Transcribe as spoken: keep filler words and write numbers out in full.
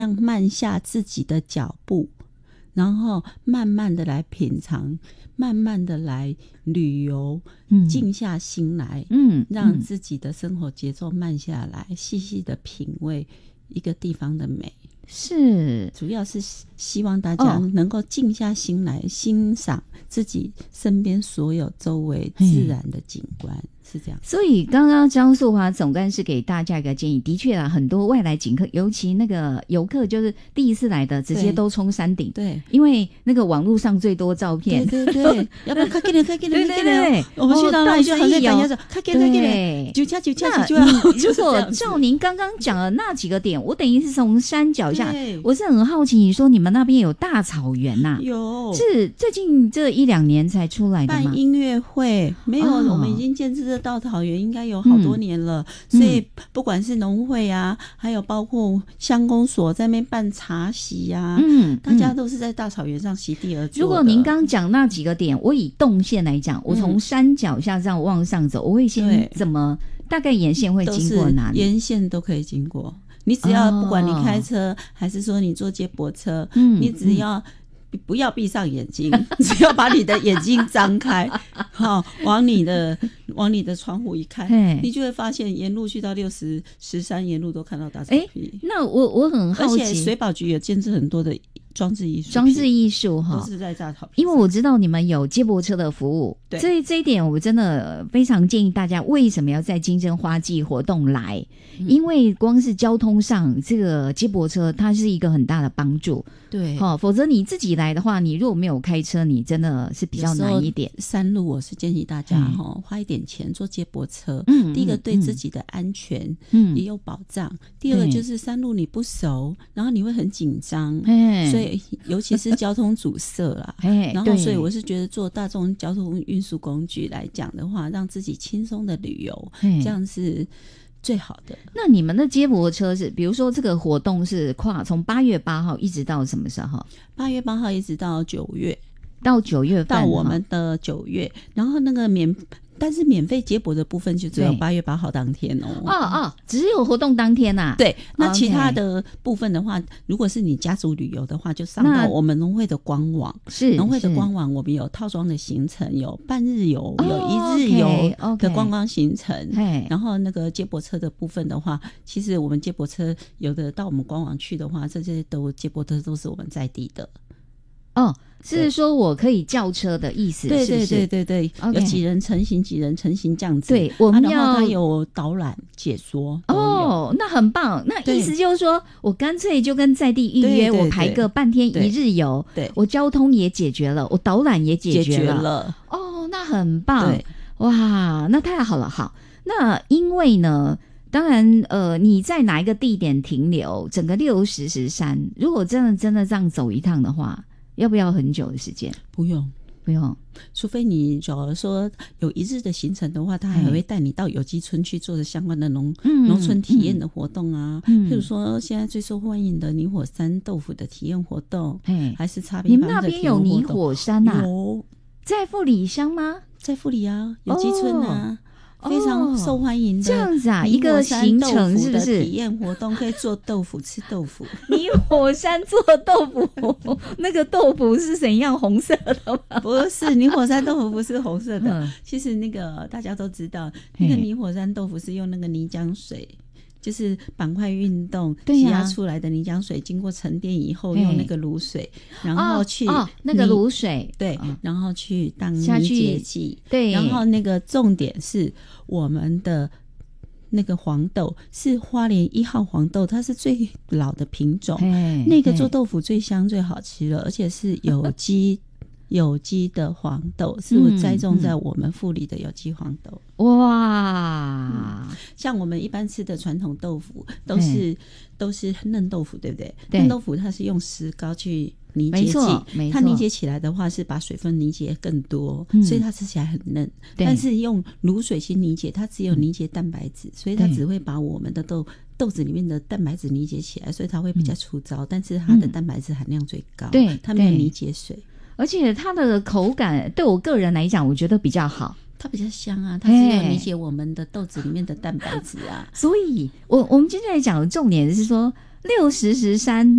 慢下自己的脚步，然后慢慢的来品尝，慢慢的来旅游，嗯，静下心来，嗯，让自己的生活节奏慢下来，细细的品味一个地方的美。 是， 主要是希望大家能够静下心来，欣赏自己身边所有周围自然的景观。嗯，是这样。 所以刚刚张素华总干事给大家一个建议，的确啦，很多外来景客，尤其那个游客，就是第一次来的，直接都冲山顶。 对， 因为那个网络上最多照片。 对对对，要不然快给你，快给你， 对对对， 我们去到那里就很在赶着，快给你，快给你，就掐就掐就要。 如果照您刚刚讲的那几个点，我等于是从山脚下，我是很好奇，你说你们那边有大草原呐？ 有， 是最近这一两年才出来的吗？ 办音乐会没有，我们已经建制的大草原应该有好多年了，嗯，所以不管是农会啊，还有包括乡公所在那边办茶席啊，嗯，大家都是在大草原上席地而坐的。 如果您刚讲那几个点，我以动线来讲，我从山脚下这样往上走，我会先怎么？大概沿线会经过哪里？ 沿线都可以经过。你只要不管你开车，哦，还是说你坐接驳车，嗯，你只要。嗯，不要闭上眼睛，只要把你的眼睛张开，好，往你的往你的窗户一看，你就会发现沿路去到六十十三，沿路都看到大草皮。 那我我很好奇， 而且水保局也建置很多的装置艺术， 装置艺术哈， 都是在大草皮。 因为我知道你们有接驳车的服务， 对， 这这一点我真的非常建议大家，为什么要在金针花季活动来？嗯，因为光是交通上，这个接驳车它是一个很大的帮助。 对， 哦，否则你自己来的话，你如果没有开车，你真的是比较难一点。 山路我是建议大家哈，嗯，花一点钱坐接驳车，嗯，第一个对自己的安全，嗯，也有保障。嗯，第二个就是山路你不熟，然后你会很紧张，所以尤其是交通阻塞啦。然后所以我是觉得坐大众交通运输工具来讲的话，让自己轻松的旅游，这样是最好的。 那你们的接驳车是，比如说这个活动是跨从八月八号一直到什么时候？ 八月八号一直到九月， 到九月份， 到我们的九月，然后那个免。但是免费接驳的部分就只有八月八号当天哦。 哦哦，只有活动当天呐，啊。 对，那其他的部分的话， okay，如果是你家族旅游的话，就上到我们农会的官网。是农会的官网，我们有套装的行程，有半日游，哦，有一日游的观光行程。哦，然后那个接驳车的部分的话，其实我们接驳车有的到我们官网去的话，这些都接驳车都是我们在地的。 哦。是说我可以叫车的意思， 对是不是？ 对对对对， okay， 有几人成行几人成行这样子。 对，我们要， 啊，然后它有导览解说。 哦，那很棒。那意思就是说我干脆就跟在地预约，对对对，我排个半天一日游，对，我交通也解决了，我导览也解决了。解决了哦，那很棒。哇，那太好了。好，那因为呢，当然呃，你在哪一个地点停留，整个六十石山，如果真的真的这样走一趟的话，要不要很久的时间？ 不用， 不用， 除非你假如说有一日的行程的话，他还会带你到有机村去做相关的农农村体验的活动啊。嗯，譬如说现在最受欢迎的泥火山豆腐的体验活动，还是差别。 你们那边有泥火山啊？ 有， 在富里乡吗？ 在富里啊，有机村啊。哦，非常受欢迎的， 这样子啊，一个行程是不是？ 体验活动可以做豆腐，吃豆腐。 泥火山做豆腐，那个豆腐是怎样？红色的吗？ 不是，泥火山豆腐不是红色的。嗯，其实那个大家都知道，那个泥火山豆腐是用那个泥浆水。就是板块运动挤压出来的泥浆水，经过沉淀以后，用那个卤水，然后去哦，那个卤水， 对，然后去当泥结剂，对，然后那个重点是我们的那个黄豆是花莲一号黄豆，它是最老的品种，那个做豆腐最香最好吃了，而且是有机。有机的黄豆是我栽种在我们富里的有机黄豆。哇、嗯，像我们一般吃的传统豆腐都是都是嫩豆腐，对不对？嫩豆腐它是用石膏去凝结剂，它凝结起来的话是把水分凝结更多，嗯、所以它吃起来很嫩。但是用卤水去凝结，它只有凝结蛋白质，所以它只会把我们的豆豆子里面的蛋白质凝结起来，所以它会比较粗糙，嗯、但是它的蛋白质含量最高。对，它没有凝结水。 而且它的口感对我个人来讲我觉得比较好， 它比较香啊，它是有理解我们的豆子里面的蛋白质啊。 所以我我们今天来讲的重点是说六十石山